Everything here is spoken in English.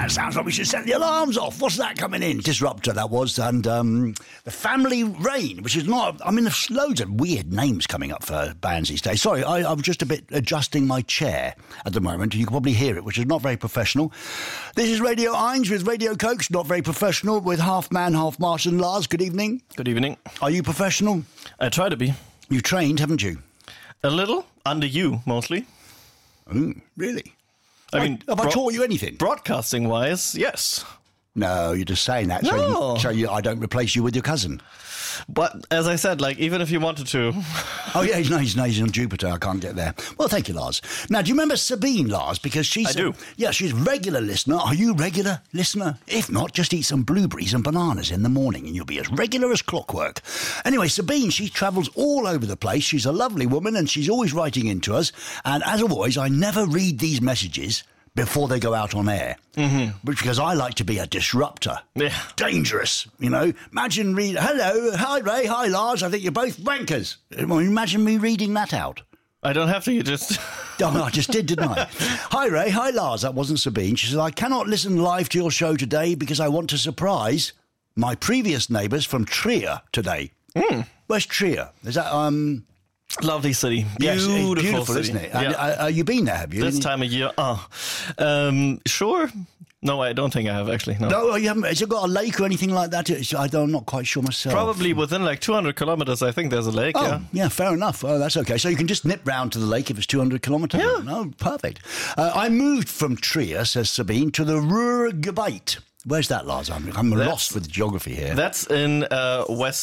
sounds like we should set the alarms off. What's that coming in? Disruptor, that was. And the Family Rain, which is not... I mean, there's loads of weird names coming up for bands these days. Sorry, I'm just a bit adjusting my chair at the moment. You can probably hear it, which is not very professional. This is Radio Einge with Radio Coach, not very professional, with half man, half Martian. Lars, good evening. Good evening. Are you professional? I try to be. You trained, haven't you? A little, under you, mostly. Really? I mean, have I taught you anything? Broadcasting-wise, yes. No, you're just saying that No. so I don't replace you with your cousin. But as I said, like, even if you wanted to... Oh, yeah, he's on Jupiter. I can't get there. Well, thank you, Lars. Now, do you remember Sabine, Lars? Because she's... I do. Yeah, she's a regular listener. Are you a regular listener? If not, just eat some blueberries and bananas in the morning and you'll be as regular as clockwork. Anyway, Sabine, she travels all over the place. She's a lovely woman and she's always writing into us. And as always, I never read these messages before they go out on air. Mm-hmm. Because I like to be a disruptor. Yeah. Dangerous, you know. Imagine hello, hi Ray, hi Lars, I think you're both wankers. Well, imagine me reading that out. I don't have to, you just... Oh, I just did, didn't I? Hi Ray, hi Lars, that wasn't Sabine. She says, I cannot listen live to your show today because I want to surprise my previous neighbours from Trier today. Where's Trier? Is that, Lovely city. Yes, Beautiful, it's beautiful, city. isn't it? Yeah. You been there, have you? This time of year, sure. No, I don't think I have, actually. No, you haven't. Has it got a lake or anything like that? I'm not quite sure myself. Probably within like 200 kilometers, I think there's a lake, yeah, fair enough. Oh, that's okay. So you can just nip round to the lake if it's 200 kilometres? Yeah. Oh, perfect. I moved from Trier, says Sabine, to the Ruhrgebiet. Where's that, Lars? I'm lost with geography here. That's in West